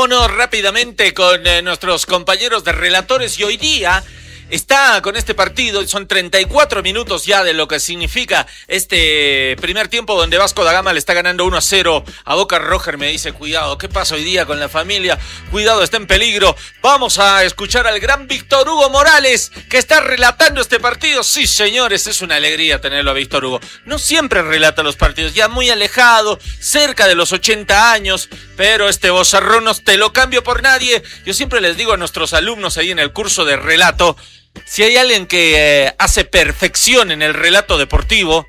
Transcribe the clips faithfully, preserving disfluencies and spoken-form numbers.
vámonos rápidamente con eh, nuestros compañeros de relatores y hoy día está con este partido, son treinta y cuatro minutos ya de lo que significa este primer tiempo donde Vasco da Gama le está ganando uno a cero a Boca. Roger me dice, cuidado, ¿qué pasa hoy día con la familia? Cuidado, está en peligro. Vamos a escuchar al gran Víctor Hugo Morales que está relatando este partido. Sí, señores, es una alegría tenerlo a Víctor Hugo. No siempre relata los partidos, ya muy alejado, cerca de los ochenta años, pero este vozarrón no te lo cambio por nadie. Yo siempre les digo a nuestros alumnos ahí en el curso de relato, si hay alguien que eh, hace perfección en el relato deportivo,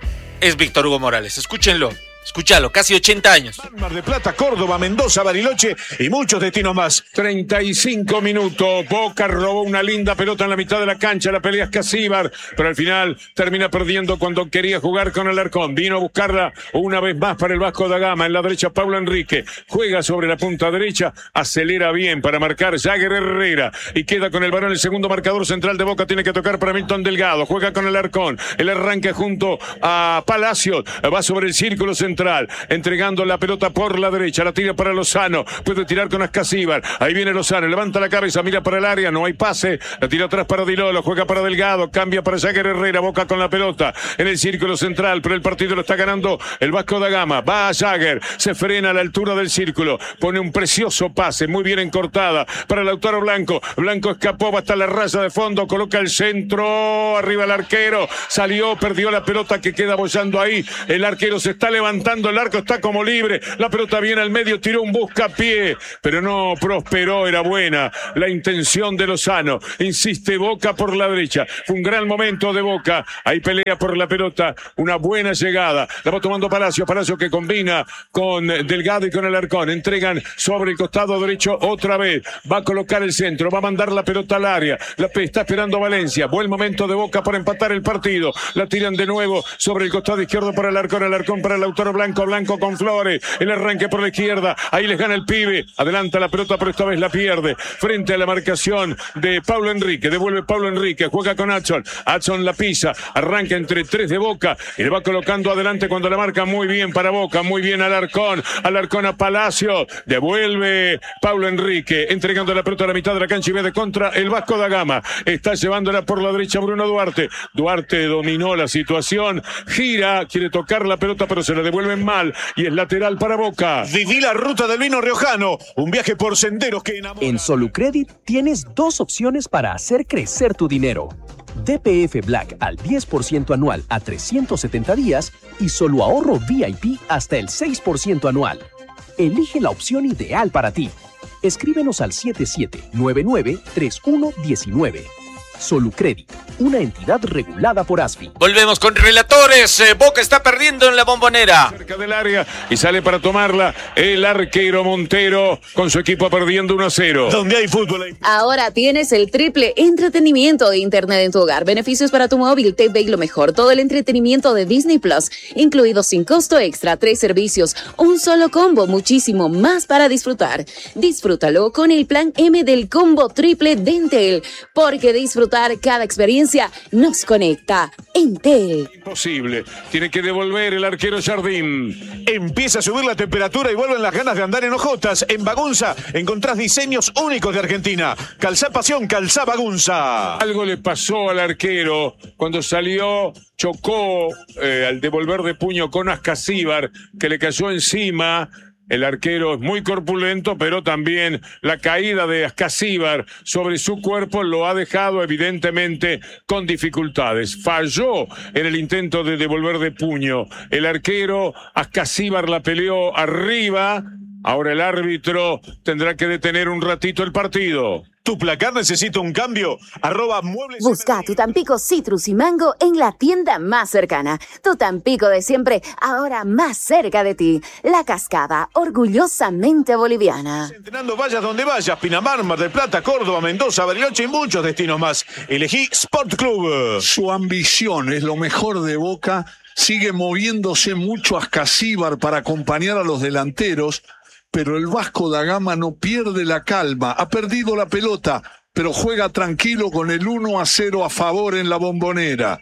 es Víctor Hugo Morales. Escúchenlo, escúchalo, casi ochenta años. Mar del Plata, Córdoba, Mendoza, Bariloche y muchos destinos más. treinta y cinco minutos. Boca robó una linda pelota en la mitad de la cancha. La pelea es Casíbar, pero al final termina perdiendo cuando quería jugar con Alarcón. Vino a buscarla una vez más para el Vasco da Gama. En la derecha, Pablo Enrique. Juega sobre la punta derecha. Acelera bien para marcar Jagger Herrera. Y queda con el balón el segundo marcador central de Boca. Tiene que tocar para Milton Delgado. Juega con Alarcón. El arranque junto a Palacios. Va sobre el círculo central. Central, entregando la pelota por la derecha, la tira para Lozano, puede tirar con Ascasíbar, ahí viene Lozano, levanta la cabeza, mira para el área, no hay pase, la tira atrás para Dilolo, juega para Delgado, cambia para Jagger Herrera, Boca con la pelota en el círculo central, pero el partido lo está ganando el Vasco da Gama, va a Jagger, se frena a la altura del círculo, pone un precioso pase, muy bien encortada para Lautaro Blanco, Blanco escapó, va hasta la raya de fondo, coloca el centro, arriba el arquero, salió, perdió la pelota que queda bollando ahí, el arquero se está levantando, el arco está como libre, la pelota viene al medio, tiró un buscapié, pero no prosperó, era buena la intención de Lozano, insiste Boca por la derecha, fue un gran momento de Boca, ahí pelea por la pelota, una buena llegada, la va tomando Palacio, Palacio que combina con Delgado y con Alarcón, entregan sobre el costado derecho otra vez, va a colocar el centro, va a mandar la pelota al área, la está esperando Valencia, buen momento de Boca para empatar el partido, la tiran de nuevo sobre el costado izquierdo para Alarcón, Alarcón para Lautaro Blanco, Blanco con Flores, el arranque por la izquierda, ahí les gana el pibe, adelanta la pelota pero esta vez la pierde, frente a la marcación de Pablo Enrique, devuelve Pablo Enrique, juega con Adson, Adson la pisa, arranca entre tres de Boca y le va colocando adelante cuando la marca muy bien para Boca, muy bien Alarcón, Alarcón a Palacio, devuelve Pablo Enrique, entregando la pelota a la mitad de la cancha y ve de contra el Vasco da Gama, está llevándola por la derecha Bruno Duarte, Duarte dominó la situación, gira, quiere tocar la pelota pero se la devuelven mal y es lateral para Boca. Viví la ruta del vino riojano, un viaje por senderos que enamora. En Solucredit tienes dos opciones para hacer crecer tu dinero. D P F Black al diez por ciento anual a trescientos setenta días y Solo Ahorro V I P hasta el seis por ciento anual. Elige la opción ideal para ti. Escríbenos al siete siete nueve nueve tres uno uno nueve. Solucredit, una entidad regulada por ASFI. Volvemos con relatores. eh, Boca está perdiendo en la Bombonera. Cerca del área y sale para tomarla el arquero Montero con su equipo perdiendo uno a cero. Donde hay fútbol hay... Ahora tienes el triple entretenimiento de internet en tu hogar. Beneficios para tu móvil, T V y lo mejor. Todo el entretenimiento de Disney Plus, incluido sin costo extra. Tres servicios, un solo combo, muchísimo más para disfrutar. Disfrútalo con el plan M del combo triple de Entel, porque disfrutar cada experiencia nos conecta. Entel. Imposible. Tiene que devolver el arquero Jardín. Empieza a subir la temperatura y vuelven las ganas de andar en hojotas. En Bagunza encontrás diseños únicos de Argentina. Calzá pasión, calzá Bagunza. Algo le pasó al arquero cuando salió, chocó eh, al devolver de puño con Ascasíbar, que le cayó encima. El arquero es muy corpulento, pero también la caída de Ascasíbar sobre su cuerpo lo ha dejado evidentemente con dificultades. Falló en el intento de devolver de puño. El arquero Ascasíbar la peleó arriba. Ahora el árbitro tendrá que detener un ratito el partido. ¿Tu placar necesita un cambio? Arroba muebles... Busca tu Tampico Citrus y Mango en la tienda más cercana. Tu Tampico de siempre, ahora más cerca de ti. La Cascada, orgullosamente boliviana. Entrenando vayas donde vayas. Pinamar, Mar del Plata, Córdoba, Mendoza, Bariloche y muchos destinos más. Elegí Sport Club. Su ambición es lo mejor de Boca. Sigue moviéndose mucho Ascasíbar para acompañar a los delanteros. Pero el Vasco da Gama no pierde la calma, ha perdido la pelota, pero juega tranquilo con el uno a cero a favor en la Bombonera.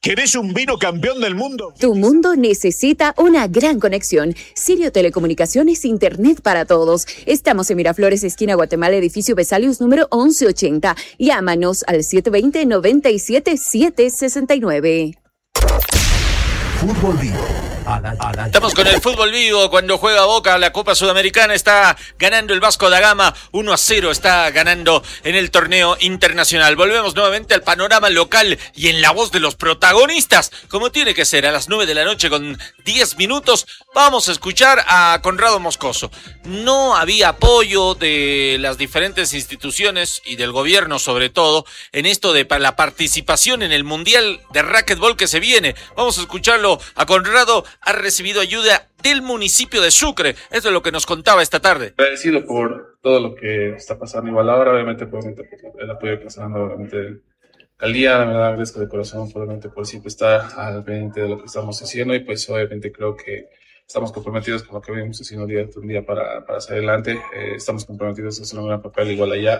¿Querés un vino campeón del mundo? Tu mundo necesita una gran conexión. Sirio Telecomunicaciones, Internet para todos. Estamos en Miraflores, esquina Guatemala, edificio Vesalius, número once ochenta. Llámanos al siete dos cero, nueve siete, siete seis nueve. Fútbol Vivo. A la, a la... Estamos con el fútbol vivo. Cuando juega Boca la Copa Sudamericana, está ganando el Vasco da Gama uno a cero, está ganando en el torneo internacional. Volvemos nuevamente al panorama local y en la voz de los protagonistas, como tiene que ser, a las nueve de la noche con diez minutos, vamos a escuchar a Conrado Moscoso. No había apoyo de las diferentes instituciones y del gobierno sobre todo en esto de la participación en el Mundial de Racquetball que se viene. Vamos a escucharlo a Conrado. Ha recibido ayuda del municipio de Sucre. Esto es lo que nos contaba esta tarde. Agradecido por todo lo que está pasando igual ahora, obviamente por el apoyo que está dando obviamente el alcaldía. La verdad agradezco de corazón obviamente por siempre estar al pendiente de lo que estamos haciendo y pues obviamente creo que estamos comprometidos con lo que venimos haciendo día tras día para, para hacer adelante. Eh, estamos comprometidos a hacer un gran papel igual allá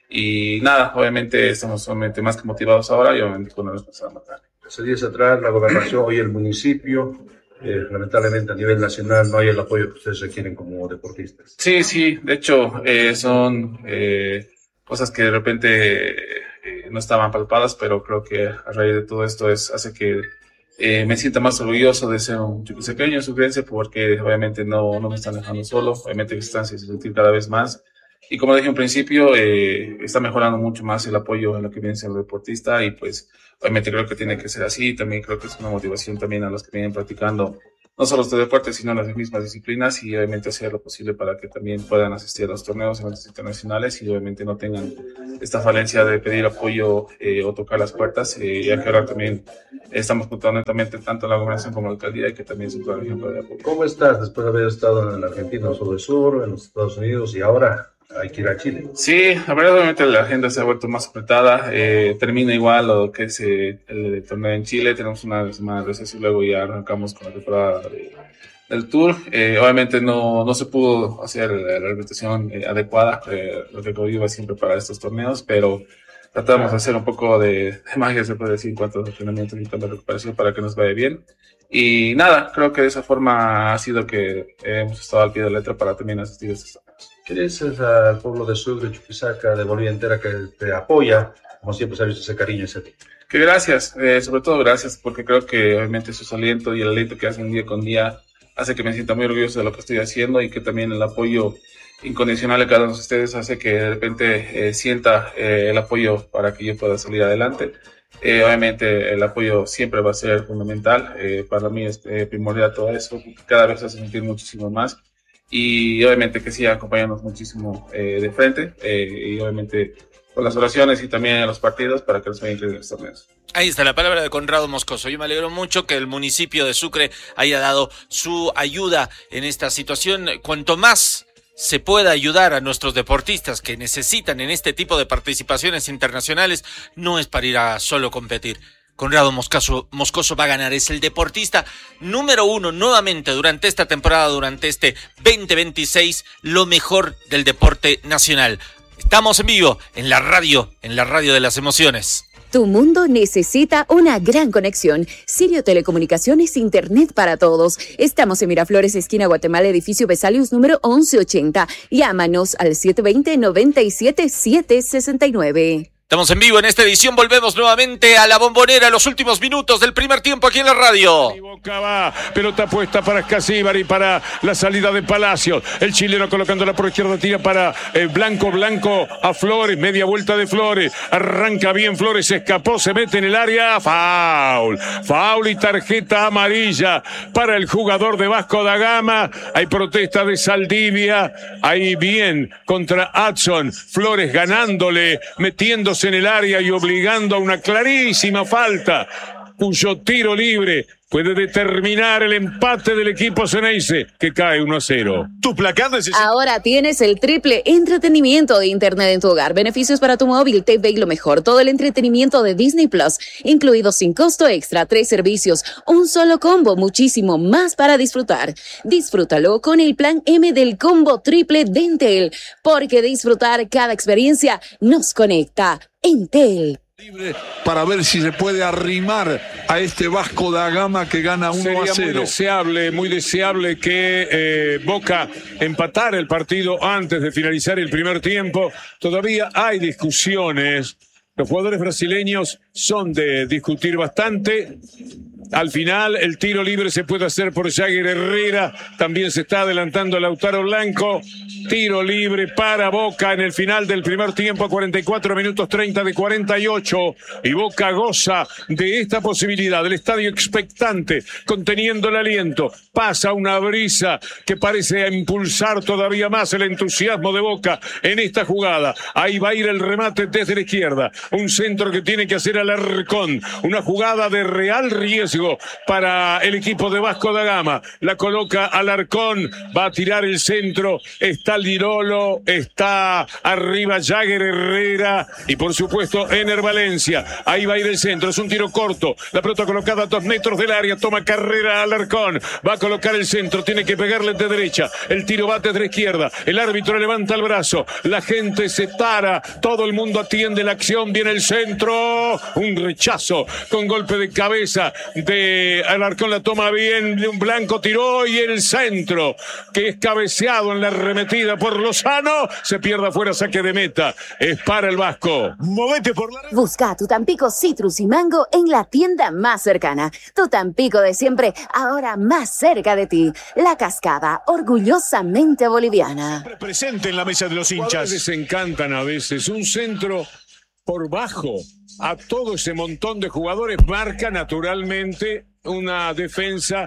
y nada, obviamente estamos obviamente más que motivados ahora y obviamente con la responsabilidad. Hace días atrás la gobernación, hoy el municipio. Eh, lamentablemente a nivel nacional no hay el apoyo que ustedes requieren como deportistas. Sí, sí, de hecho eh, son eh, cosas que de repente eh, no estaban palpadas, pero creo que a raíz de todo esto es, hace que eh, me sienta más orgulloso de ser un chuquisaqueño en su creencia, porque obviamente no, no me están dejando solo, obviamente que están haciendo sentir cada vez más. Y como dije en principio, eh, está mejorando mucho más el apoyo en lo que viene siendo el deportista y pues obviamente creo que tiene que ser así. También creo que es una motivación también a los que vienen practicando no solo este deporte, sino las mismas disciplinas y obviamente hacer lo posible para que también puedan asistir a los torneos, eventos internacionales y obviamente no tengan esta falencia de pedir apoyo eh, o tocar las puertas, eh, ya que ahora también estamos contando netamente tanto en la gobernación como en la alcaldía y que también es un gran ejemplo de apoyo. ¿Cómo estás después de haber estado en la Argentina sobre el sur, en los Estados Unidos y ahora hay que ir a Chile? Sí, la verdad obviamente la agenda se ha vuelto más apretada, eh, termina igual lo que es eh, el, el torneo en Chile, tenemos una semana de receso y luego ya arrancamos con la temporada de, del tour. Eh, obviamente no, no se pudo hacer la rehabilitación eh, adecuada, eh, lo que iba siempre para estos torneos, pero tratamos de hacer un poco de, de magia, se puede decir, en cuanto a entrenamiento y de recuperación para que nos vaya bien. Y nada, creo que de esa forma ha sido que hemos estado al pie de la letra para también asistir a estos torneos. ¿Qué le dices al pueblo de Sucre, Chuquisaca, de Bolivia entera que te apoya? Como siempre se ha visto ese cariño ese ti. Que gracias, eh, sobre todo gracias, porque creo que obviamente su aliento y el aliento que hacen día con día hace que me sienta muy orgulloso de lo que estoy haciendo y que también el apoyo incondicional de cada uno de ustedes hace que de repente eh, sienta eh, el apoyo para que yo pueda salir adelante. Eh, obviamente el apoyo siempre va a ser fundamental, eh, para mí es eh, primordial todo eso, cada vez se hace sentir muchísimo más. Y obviamente que siga acompañándonos muchísimo eh, de frente eh, y obviamente con las oraciones y también en los partidos para que nos vayan increíbles los torneos. Ahí está la palabra de Conrado Moscoso. Yo me alegro mucho que el municipio de Sucre haya dado su ayuda en esta situación. Cuanto más se pueda ayudar a nuestros deportistas que necesitan en este tipo de participaciones internacionales, no es para ir a solo competir. Conrado Moscoso, Moscoso va a ganar, es el deportista número uno nuevamente durante esta temporada, durante este veinte veintiséis, lo mejor del deporte nacional. Estamos en vivo, en la radio, en la radio de las emociones. Tu mundo necesita una gran conexión. Sirio Telecomunicaciones, Internet para todos. Estamos en Miraflores, esquina Guatemala, edificio Vesalius, número once ochenta. Llámanos al siete dos cero, nueve siete, siete seis nueve. Estamos en vivo en esta edición, volvemos nuevamente a la Bombonera, los últimos minutos del primer tiempo aquí en la radio. Boca va, pelota puesta para Escasíbar y para la salida de Palacios. El chileno colocándola por izquierda, tira para eh, Blanco, Blanco a Flores, media vuelta de Flores. Arranca bien Flores, se escapó, se mete en el área, foul. Foul y tarjeta amarilla para el jugador de Vasco da Gama. Hay protesta de Saldivia, ahí bien contra Adson. Flores ganándole, metiéndose en el área y obligando a una clarísima falta, cuyo tiro libre puede determinar el empate del equipo Ceneice, que cae uno a cero. Tu placar necesita... Ahora tienes el triple entretenimiento de Internet en tu hogar. Beneficios para tu móvil, T V y lo mejor. Todo el entretenimiento de Disney Plus, incluido sin costo extra. Tres servicios, un solo combo, muchísimo más para disfrutar. Disfrútalo con el plan M del combo triple de Entel, porque disfrutar cada experiencia nos conecta. Entel. para ver si se puede arrimar a este Vasco da Gama que gana uno a cero. Sería muy deseable, muy deseable que eh, Boca empatara el partido antes de finalizar el primer tiempo. Todavía hay discusiones. Los jugadores brasileños son de discutir bastante. Al final, el tiro libre se puede hacer por Jagger Herrera. También se está adelantando Lautaro Blanco. Tiro libre para Boca en el final del primer tiempo, cuarenta y cuatro minutos treinta de cuarenta y ocho. Y Boca goza de esta posibilidad. El estadio expectante, conteniendo el aliento. Pasa una brisa que parece impulsar todavía más el entusiasmo de Boca en esta jugada. Ahí va a ir el remate desde la izquierda. Un centro que tiene que hacer Alarcón. Una jugada de real riesgo para el equipo de Vasco da Gama. La coloca Alarcón, va a tirar el centro, está Lirolo, está arriba Jagger Herrera y por supuesto Ener Valencia. Ahí va a ir el centro, es un tiro corto, la pelota colocada a dos metros del área, toma carrera Alarcón, va a colocar el centro, tiene que pegarle de derecha, el tiro va desde la izquierda, el árbitro levanta el brazo, la gente se para, todo el mundo atiende la acción, viene el centro, un rechazo con golpe de cabeza de Alarcón, la toma bien, Blanco tiró y el centro que es cabeceado en la arremetida por Lozano, se pierde afuera, saque de meta, es para el Vasco. Movete por la... Busca tu Tampico Citrus y Mango en la tienda más cercana. Tu Tampico de siempre, ahora más cerca de ti. La Cascada, orgullosamente boliviana. Presente en la mesa de los Los hinchas. jugadores se encantan a veces, un centro por bajo a todo ese montón de jugadores marca naturalmente una defensa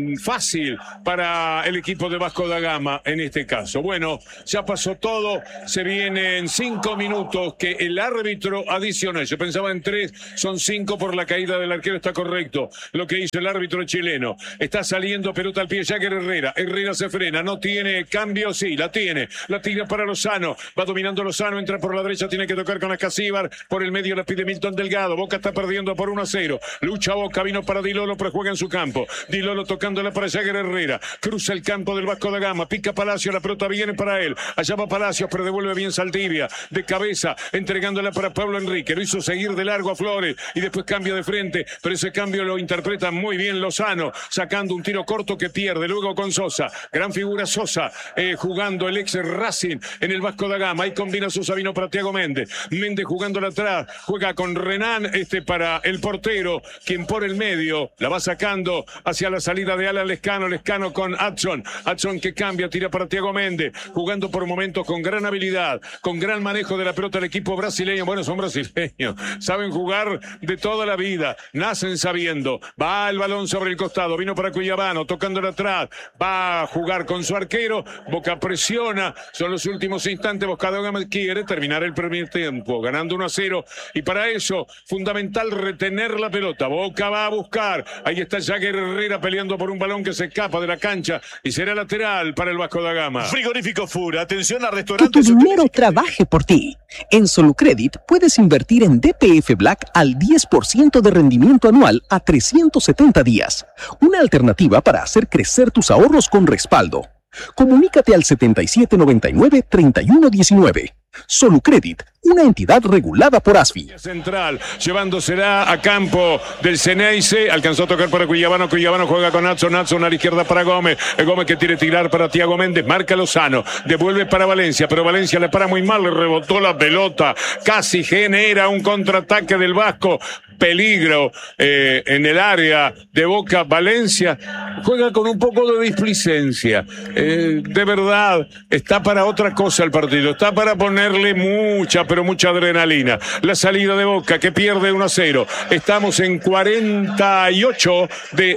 fácil para el equipo de Vasco da Gama en este caso. Bueno, ya pasó todo, se vienen cinco minutos que el árbitro adicional, yo pensaba en tres, son cinco por la caída del arquero, está correcto lo que hizo el árbitro chileno. Está saliendo pelota al pie Jagger Herrera, Herrera se frena, no tiene cambio, sí, la tiene, la tira para Lozano, va dominando Lozano, entra por la derecha, tiene que tocar con Ascasíbar, por el medio la pide Milton Delgado, Boca está perdiendo por uno a cero, lucha Boca, vino para Dilolo, pero juega en su campo. Dilolo tocándola para Jagger Herrera. Cruza el campo del Vasco da Gama. Pica Palacio. La pelota viene para él. Allá va Palacios, pero devuelve bien Saldivia. De cabeza, entregándola para Pablo Enrique. Lo hizo seguir de largo a Flores. Y después cambia de frente. Pero ese cambio lo interpreta muy bien Lozano. Sacando un tiro corto que pierde. Luego con Sosa. Gran figura Sosa. Eh, jugando el ex Racing en el Vasco da Gama. Ahí combina Sosa. Vino para Thiago Méndez. Méndez jugándola atrás. Juega con Renan. Este para el portero. Quien por el medio la va sacando hacia la salida de Alan Lescano, Lescano con Adson, Adson que cambia, tira para Thiago Méndez, jugando por momentos con gran habilidad, con gran manejo de la pelota el equipo brasileño. Bueno, son brasileños, saben jugar de toda la vida, nacen sabiendo, va el balón sobre el costado, vino para Cuyabano, tocándole atrás, va a jugar con su arquero, Boca presiona, son los últimos instantes, Boca da Gama quiere terminar el primer tiempo, ganando uno a cero, y para eso, fundamental retener la pelota, Boca va a buscar, ahí está Jagger Herrera peleando por un balón que se escapa de la cancha y será lateral para el Vasco da Gama. Frigorífico Fura, atención a Que restaurantes. tu dinero trabaje por ti. En Solucredit puedes invertir en D P F Black al diez por ciento de rendimiento anual a trescientos setenta días. Una alternativa para hacer crecer tus ahorros con respaldo. Comunícate al setenta y siete noventa y nueve treinta y uno diecinueve. Solucredit, una entidad regulada por ASFI. Central, llevándosela a campo del Ceneice, alcanzó a tocar para Cuyabano, Cuyabano juega con Adson, Adson a la izquierda para Gómez, el Gómez que quiere tirar para Thiago Méndez, marca Lozano, devuelve para Valencia, pero Valencia le para muy mal, le rebotó la pelota, casi genera un contraataque del Vasco, peligro eh, en el área de Boca. Valencia juega con un poco de displicencia, eh, de verdad, está para otra cosa el partido, está para ponerle mucha, pero mucha adrenalina. La salida de Boca que pierde uno a cero, estamos en cuarenta y ocho de,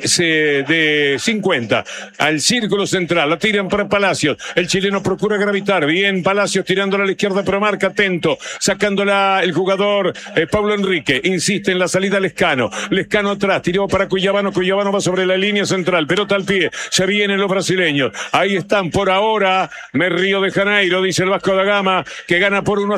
de cincuenta, al círculo central, la tiran para Palacios, el chileno procura gravitar, bien Palacios tirándola a la izquierda, pero marca atento, sacándola el jugador eh, Pablo Enrique, insiste en la salida Lescano, Lescano atrás, tiró para Cuyabano, Cuyabano va sobre la línea central, pelota al pie, se vienen los brasileños, ahí están por ahora, me río de Janeiro, dice el Vasco da Gama, que gana por uno a cero,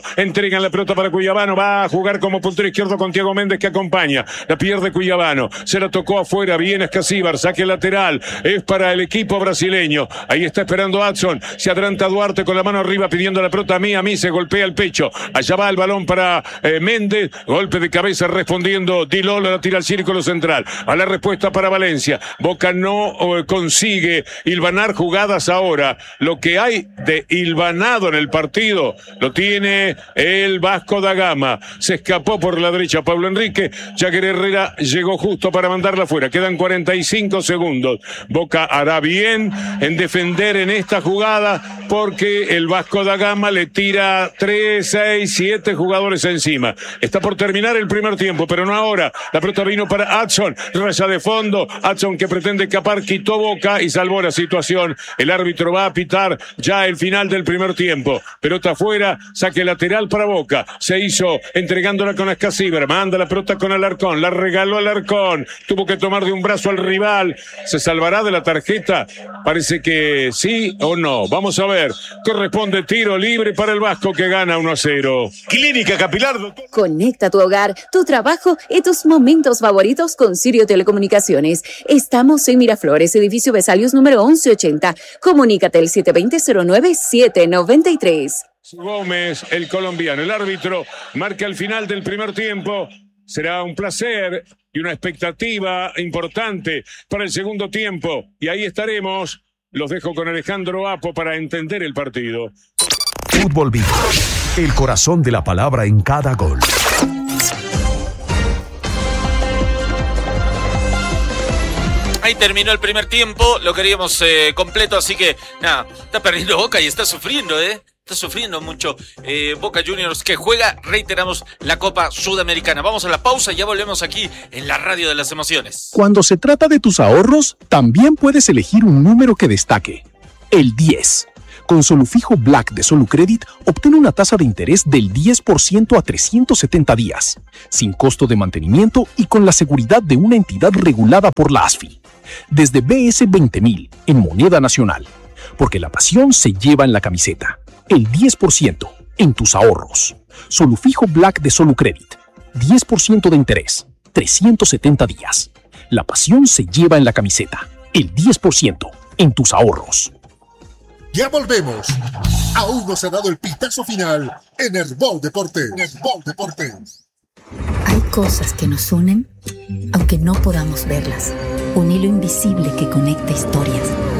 Entregan la pelota para Cuiabano. Va a jugar como puntero izquierdo con Thiago Méndez que acompaña. La pierde Cuiabano. Se la tocó afuera. Bien Escasíbar. Saque lateral. Es para el equipo brasileño. Ahí está esperando Adson. Se adelanta Duarte con la mano arriba pidiendo la pelota a mí. A mí se golpea el pecho. Allá va el balón para eh, Méndez. Golpe de cabeza respondiendo. Di Lolo la tira al círculo central. A la respuesta para Valencia. Boca no eh, consigue hilvanar jugadas ahora. Lo que hay de hilvanado en el partido lo tiene el Vasco da Gama. Se escapó por la derecha Pablo Enrique. Jagger Herrera llegó justo para mandarla afuera. Quedan cuarenta y cinco segundos. Boca hará bien en defender en esta jugada porque el Vasco da Gama le tira tres, seis, siete jugadores encima. Está por terminar el primer tiempo, pero no ahora. La pelota vino para Adson. Raya de fondo. Adson que pretende escapar, quitó Boca y salvó la situación. El árbitro va a pitar ya el final del primer tiempo. Pelota afuera, saque lateral para Boca. Se hizo entregándola con Escasíbar. Manda la pelota con Alarcón. La regaló Alarcón. Tuvo que tomar de un brazo al rival. ¿Se salvará de la tarjeta? Parece que sí o no. Vamos a ver. Corresponde tiro libre para el Vasco que gana uno a cero. Clínica Capilar, doctor. Conecta tu hogar, tu trabajo y tus momentos favoritos con Sirio Telecomunicaciones. Estamos en Miraflores, edificio Vesalius número once ochenta. Comunícate al siete dos cero, cero nueve siete nueve tres. Gómez, el colombiano, el árbitro, marca el final del primer tiempo. Será un placer y una expectativa importante para el segundo tiempo. Y ahí estaremos. Los dejo con Alejandro Apo para entender el partido. Fútbol Vivo, el corazón de la palabra en cada gol. Ahí terminó el primer tiempo, lo queríamos eh, completo, así que nada, está perdiendo Boca y está sufriendo, ¿eh? Está sufriendo mucho eh, Boca Juniors, que juega, reiteramos, la Copa Sudamericana. Vamos a la pausa y ya volvemos aquí en la Radio de las Emociones. Cuando se trata de tus ahorros, también puedes elegir un número que destaque. El diez. Con Solufijo Black de Solucredit, obtén una tasa de interés del diez por ciento a trescientos setenta días, sin costo de mantenimiento y con la seguridad de una entidad regulada por la A S F I. Desde B S veinte mil, en moneda nacional. Porque la pasión se lleva en la camiseta. El diez por ciento en tus ahorros. Solufijo Black de Solucredit. diez por ciento de interés. trescientos setenta días. La pasión se lleva en la camiseta. El diez por ciento en tus ahorros. Ya volvemos. Aún no se ha dado el pitazo final en Herbol Deportes. Herbol Deportes. Hay cosas que nos unen, aunque no podamos verlas. Un hilo invisible que conecta historias.